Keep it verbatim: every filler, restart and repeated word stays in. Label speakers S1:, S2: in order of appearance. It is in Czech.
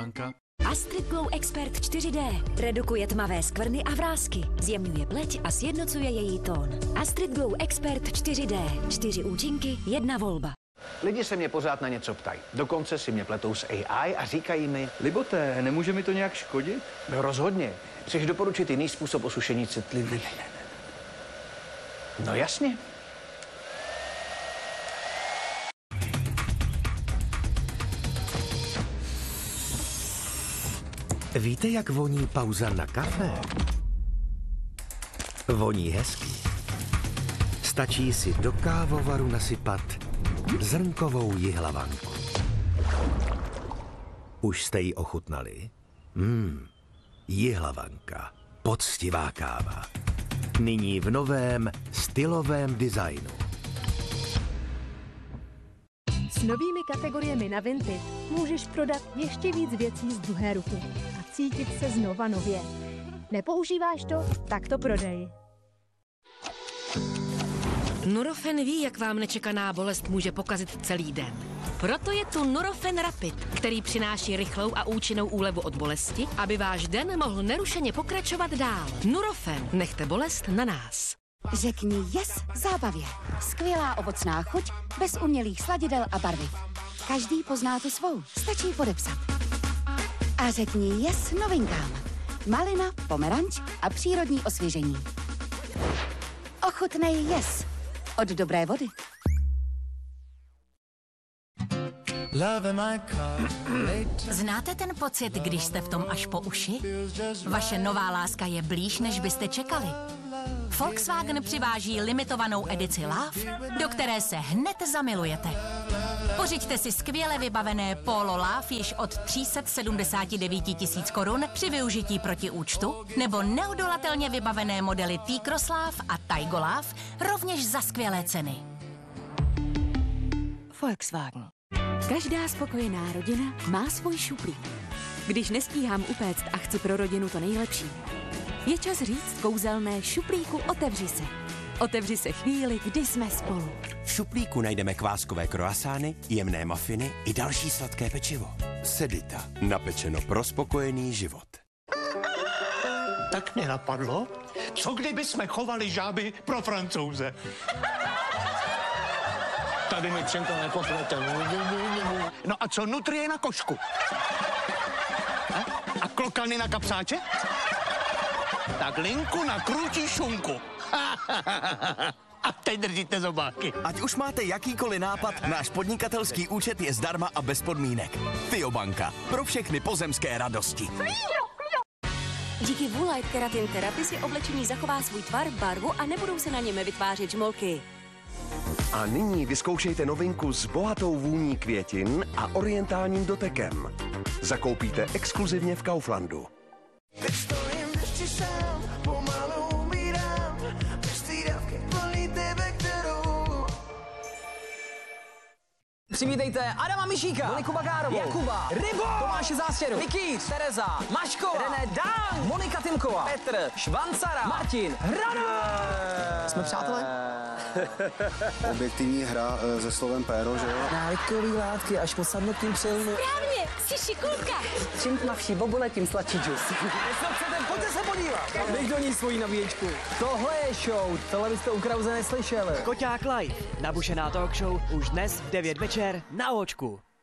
S1: jihlavánka.
S2: Astrid Glow Expert čtyři dé redukuje tmavé skvrny a vrásky, zjemňuje pleť a sjednocuje její tón. Astrid Glow Expert čtyři dé. Čtyři účinky, jedna volba.
S3: Lidi se mě pořád na něco ptají. Dokonce si mě pletou s A I a říkají mi...
S4: Liboté, nemůže mi to nějak škodit?
S3: No rozhodně. Chceš doporučit jiný způsob osušení citlivý? No jasně.
S5: Víte, jak voní pauza na kafe? Voní hezky. Stačí si do kávovaru nasypat zrnkovou jihlavanku. Už jste ji ochutnali? Mmm, jihlavanka, poctivá káva. Nyní v novém stylovém designu.
S6: S novými kategoriemi na Vinted můžeš prodat ještě víc věcí z druhé ruky a cítit se znova nově. Nepoužíváš to? Tak to prodej.
S7: Nurofen ví, jak vám nečekaná bolest může pokazit celý den. Proto je tu Nurofen Rapid, který přináší rychlou a účinnou úlevu od bolesti, aby váš den mohl nerušeně pokračovat dál. Nurofen, nechte bolest na nás.
S8: Řekni yes zábavě. Skvělá ovocná chuť, bez umělých sladidel a barviv. Každý pozná tu svou, stačí podepsat. A řekni yes novinkám. Malina, pomeranč a přírodní osvěžení. Ochutnej yes od dobré vody.
S9: Znáte ten pocit, když jste v tom až po uši? Vaše nová láska je blíž, než byste čekali. Volkswagen přiváží limitovanou edici Love, do které se hned zamilujete. Pořiďte si skvěle vybavené Polo Love již od tři sta sedmdesát devět tisíc korun při využití protiúčtu, nebo neodolatelně vybavené modely T-Cross Love a Taigo Love rovněž za skvělé ceny.
S10: Volkswagen. Každá spokojená rodina má svůj šuplík. Když nestíhám upéct a chci pro rodinu to nejlepší, je čas říct kouzelné šuplíku otevři se. Otevři se chvíli, kdy jsme spolu.
S11: V šuplíku najdeme kváskové kroasány, jemné mafiny i další sladké pečivo. Sedita. Napečeno pro spokojený život.
S12: Tak mě napadlo, co kdyby jsme chovali žáby pro Francouze? Tady mi přenko nepoplete. No a co nutrie na košku? A, a klokany na kapsáče? Tak linku na krůčí šunku. A teď držíte zobáky.
S11: Ať už máte jakýkoliv nápad, náš podnikatelský účet je zdarma a bez podmínek. Fiobanka. Pro všechny pozemské radosti.
S10: Díky Woolite Keratin Therapy si oblečení zachová svůj tvar, barvu a nebudou se na něm vytvářet žmolky.
S13: A nyní vyzkoušejte novinku s bohatou vůní květin a orientálním dotekem. Zakoupíte exkluzivně v Kauflandu.
S14: Přivítejte Adama Mišíka, Moniku Bagárovou, Jakuba, Rybo, Tomáše Zástěru, Nikýř, Tereza, Maškova, René Dán, Monika Timková, Petr, Švancara, Martin, Hranové. Jsme přátelé?
S15: Objektivní hra se slovem péro, že jo?
S14: Návykový látky až po sadnutím přilnu.
S10: Správně, jsi šikulka.
S14: Čím tmavší bobule, tím sladší džus. Pojďte se podívat. Dej do ní svoji nabíječku. Tohle je show, tohle byste u Krause neslyšeli.
S16: Koťák Live, nabušená talk show už dnes v devět večer na Očku.